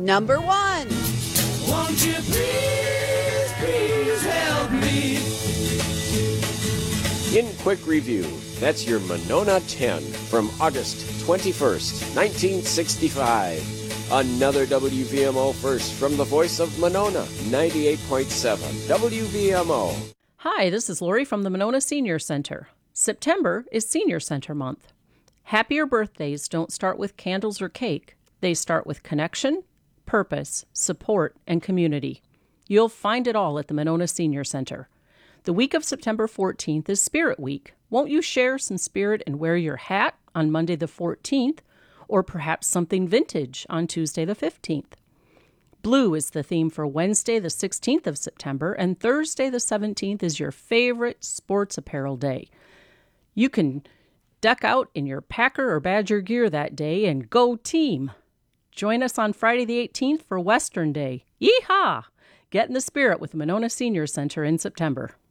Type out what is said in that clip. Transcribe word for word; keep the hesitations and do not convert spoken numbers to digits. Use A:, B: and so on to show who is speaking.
A: number one.
B: Won't you please, please help me?
C: In quick review, that's your Monona ten from August twenty-first, nineteen sixty-five. Another W V M O first from the voice of Monona, ninety-eight point seven W V M O.
D: Hi, this is Lori from the Monona Senior Center. September is Senior Center Month. Happier birthdays don't start with candles or cake. They start with connection, purpose, support, and community. You'll find it all at the Monona Senior Center. The week of September fourteenth is Spirit Week. Won't you share some spirit and wear your hat on Monday the fourteenth, or perhaps something vintage on Tuesday the fifteenth? Blue is the theme for Wednesday the sixteenth of September, and Thursday the seventeenth is your favorite sports apparel day. You can duck out in your Packer or Badger gear that day and go team. Join us on Friday the eighteenth for Western Day. Yeehaw! Get in the spirit with Monona Senior Center in September.